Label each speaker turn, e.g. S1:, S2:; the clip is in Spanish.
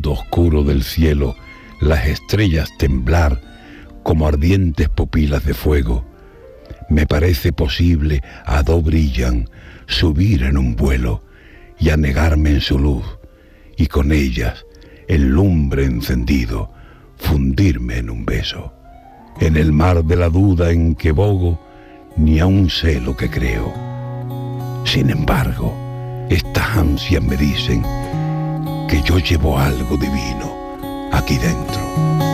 S1: fondo oscuro del cielo las estrellas temblar como ardientes pupilas de fuego, me parece posible a do brillan subir en un vuelo y anegarme en su luz, y con ellas, en lumbre encendido, fundirme en un beso. En el mar de la duda en que bogo, ni aún sé lo que creo. Sin embargo, estas ansias me dicen que yo llevo algo divino aquí dentro.